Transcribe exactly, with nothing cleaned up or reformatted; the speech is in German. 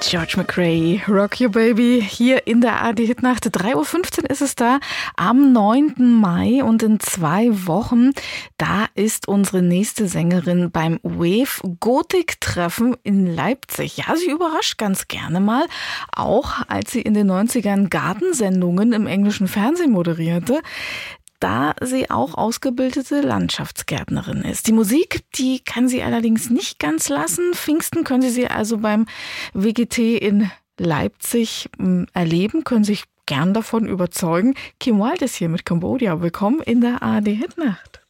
George McRae, Rock Your Baby, hier in der A R D-Hitnacht. drei Uhr fünfzehn ist es da, am neunten Mai, und in zwei Wochen, da ist unsere nächste Sängerin beim Wave Gothic-Treffen in Leipzig. Ja, sie überrascht ganz gerne mal, auch als sie in den neunzigern Gartensendungen im englischen Fernsehen moderierte, da sie auch ausgebildete Landschaftsgärtnerin ist. Die Musik, die kann sie allerdings nicht ganz lassen. Pfingsten können Sie sie also beim W G T in Leipzig erleben, können sich gern davon überzeugen. Kim Wilde ist hier mit Cambodia. Willkommen in der A R D-Hitnacht.